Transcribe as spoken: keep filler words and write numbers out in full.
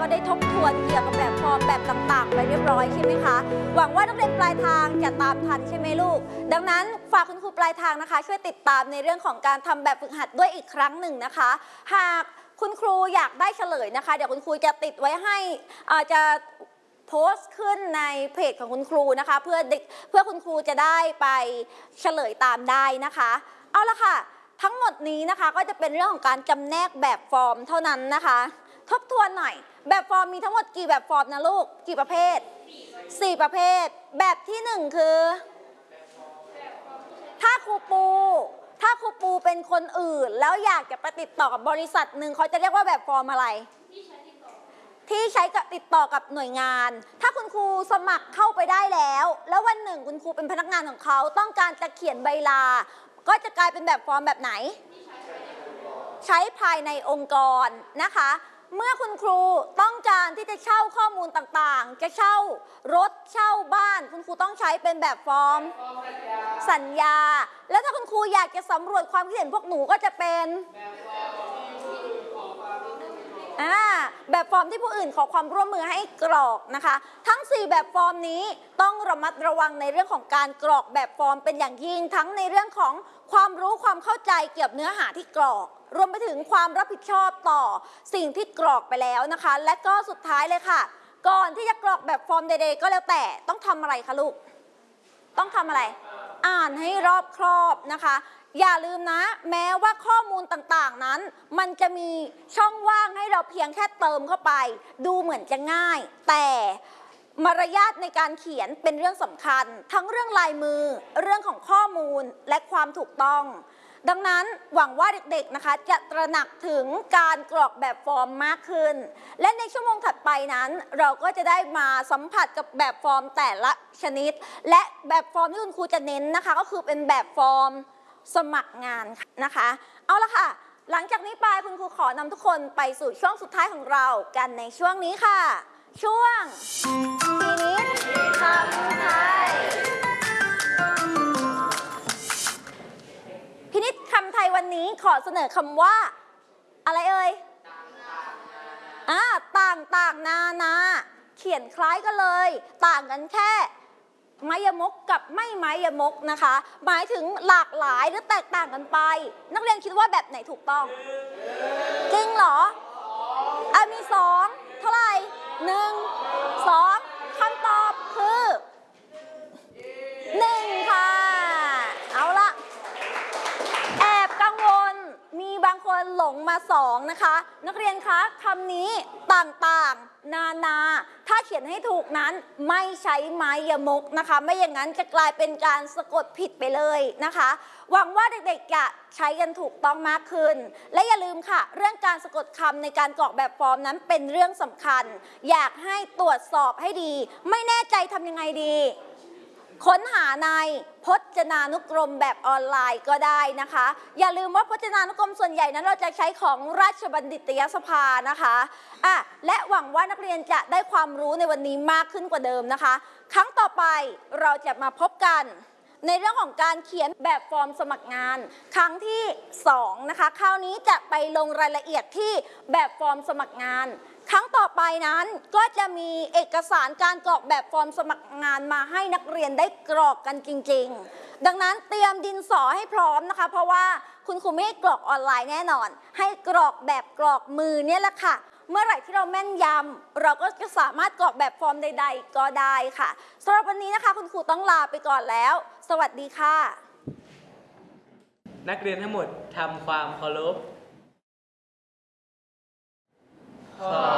ได้ทบทวนเกี่ยวกับแบบฟอร์มแบบต่างๆไปเรียบร้อยใช่ไหมคะหวังว่านักเรียนปลายทางจะตามทันใช่ไหมลูกดังนั้นฝากคุณครูปลายทางนะคะช่วยติดตามในเรื่องของการทำแบบฝึกหัดด้วยอีกครั้งหนึ่งนะคะหากคุณครูอยากได้เฉลยนะคะเดี๋ยวคุณครูจะติดไว้ให้อาจจะโพสต์ขึ้นในเพจของคุณครูนะคะเพื่อเด็กเพื่อคุณครูจะได้ไปเฉลยตามได้นะคะเอาละค่ะทั้งหมดนี้นะคะก็จะเป็นเรื่องของการจำแนกแบบฟอร์มเท่านั้นนะคะทบทวนหน่อยแบบฟอร์มมีทั้งหมดกี่แบบฟอร์มนะลูกกี่ประเภทสี่ประเภทแบบที่หนึ่งคือถ้าครูปูถ้าครูปูเป็นคนอื่นแล้วอยากจะไปติดต่อกับบริษัทหนึ่งเขาจะเรียกว่าแบบฟอร์มอะไรที่ใช้กับติดต่อกับหน่วยงานถ้าคุณครูสมัครเข้าไปได้แล้วแล้ววันหนึ่งคุณครูเป็นพนักงานของเขาต้องการจะเขียนใบลาก็จะกลายเป็นแบบฟอร์มแบบไหนใช้ภายในองค์กรนะคะเมื่อคุณครูต้องการที่จะเช่าข้อมูลต่างๆจะเช่ารถเช่าบ้านคุณครูต้องใช้เป็นแบบฟอร์มสัญญาแล้วถ้าคุณครูอยากจะสำรวจความคิดเห็นพวกหนูก็จะเป็นอ่าแบบฟอร์มที่ผู้อื่นขอความร่วมมือให้กรอกนะคะทั้งสี่แบบฟอร์มนี้ต้องระมัดระวังในเรื่องของการกรอกแบบฟอร์มเป็นอย่างยิ่งทั้งในเรื่องของความรู้ความเข้าใจเกี่ยวกับเนื้อหาที่กรอกรวมไปถึงความรับผิดชอบต่อสิ่งที่กรอกไปแล้วนะคะและก็สุดท้ายเลยค่ะก่อนที่จะกรอกแบบฟอร์มใดๆก็แล้วแต่ต้องทำอะไรคะลูกต้องทำอะไรอ่านให้รอบครอบนะคะอย่าลืมนะแม้ว่าข้อมูลต่างๆนั้นมันจะมีช่องว่างให้เราเพียงแค่เติมเข้าไปดูเหมือนจะง่ายแต่มารยาทในการเขียนเป็นเรื่องสำคัญทั้งเรื่องลายมือเรื่องของข้อมูลและความถูกต้องดังนั้นหวังว่าเด็กๆนะคะจะตระหนักถึงการกรอกแบบฟอร์มมากขึ้นและในชั่วโมงถัดไปนั้นเราก็จะได้มาสัมผัสกับแบบฟอร์มแต่ละชนิดและแบบฟอร์มที่คุณครูจะเน้นนะคะก็คือเป็นแบบฟอร์มสมัครงานนะคะเอาละค่ะหลังจากนี้ไปคุณครูขอนำทุกคนไปสู่ช่วงสุดท้ายของเรากันในช่วงนี้ค่ะช่วงทีนี้คำไทยพินิจคำไทยวันนี้ขอเสนอคำว่าอะไรเอ่ยอ่าต่างต่างนานาเขียนคล้ายกันเลยต่างกันแค่ไม้ยมกกับไม่ไม้ยมกนะคะหมายถึงหลากหลายหรือแตกต่างกันไปนักเรียนคิดว่าแบบไหนถูกต้องจริงเหรออ่ะมีสองเท่าไหร่หนึ่งสองคำตอบคือหนึ่งค่ะเอาละแอบกังวลมีบางคนหลงมาสองนะคะนักเรียนคะคำนี้ต่างๆนานาถ้าเขียนให้ถูกนั้นไม่ใช้ไม้ยมกนะคะไม่อย่างนั้นจะกลายเป็นการสะกดผิดไปเลยนะคะหวังว่าเด็กๆจะใช้กันถูกต้องมากขึ้นและอย่าลืมค่ะเรื่องการสะกดคำในการกรอกแบบฟอร์มนั้นเป็นเรื่องสำคัญอยากให้ตรวจสอบให้ดีไม่แน่ใจทำยังไงดีค้นหาในพจนานุกรมแบบออนไลน์ก็ได้นะคะอย่าลืมว่าพจนานุกรมส่วนใหญ่นั้นเราจะใช้ของราชบัณฑิตยสภานะคะอ่ะและหวังว่านักเรียนจะได้ความรู้ในวันนี้มากขึ้นกว่าเดิมนะคะครั้งต่อไปเราจะมาพบกันในเรื่องของการเขียนแบบฟอร์มสมัครงานครั้งที่สองนะคะคราวนี้จะไปลงรายละเอียดที่แบบฟอร์มสมัครงานครั้งต่อไปนั้นก็จะมีเอกสารการกรอกแบบฟอร์มสมัครงานมาให้นักเรียนได้กรอกกันจริงๆดังนั้นเตรียมดินสอให้พร้อมนะคะเพราะว่าคุณครูไม่ให้กรอกออนไลน์แน่นอนให้กรอกแบบกรอกมือเนี่ยแหละค่ะเมื่อไหร่ที่เราแม่นยำเราก็จะสามารถกรอกแบบฟอร์มใดๆก็ได้ค่ะสำหรับวันนี้นะคะคุณครูต้องลาไปก่อนแล้วสวัสดีค่ะนักเรียนทั้งหมดทำความเคารพขอ